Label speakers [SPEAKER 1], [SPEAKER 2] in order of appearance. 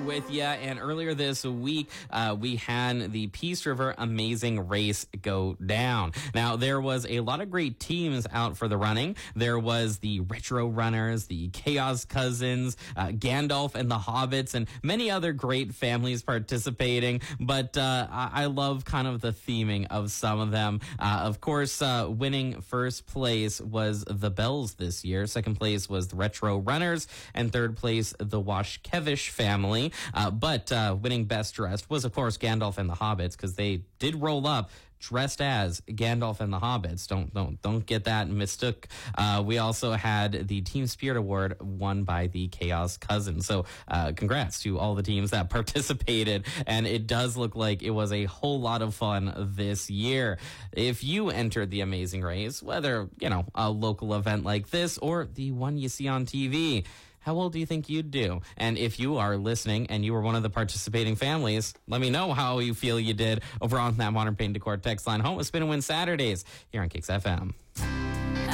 [SPEAKER 1] with you. And earlier this week, we had the Peace River Amazing Race go down. Now, there was a lot of great teams out for the running. There was the Retro Runners, the Chaos Cousins, Gandalf and the Hobbits, and many other great families participating. But I love kind of the theming of some of them. Of course, winning first place was the Bells this year. Second place was the Retro Runners, and third place the Washkevish family. But winning best dressed was, of course, Gandalf and the Hobbits, because they did roll up dressed as Gandalf and the Hobbits. Don't get that mistook. We also had the Team Spirit Award won by the Chaos Cousins. So congrats to all the teams that participated. And it does look like it was a whole lot of fun this year. If you entered the Amazing Race, whether, a local event like this or the one you see on TV, how well do you think you'd do? And if you are listening and you were one of the participating families, let me know how you feel you did over on that Modern Paint Decor text line. Home with Spin and Win Saturdays here on Kicks FM.